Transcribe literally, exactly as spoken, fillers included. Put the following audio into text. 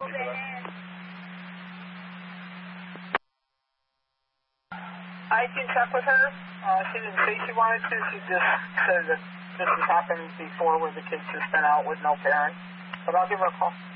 I can check with her. Uh, she didn't say she wanted to. She just said that this has happened before where the kid's just been out with no parent. But I'll give her a call.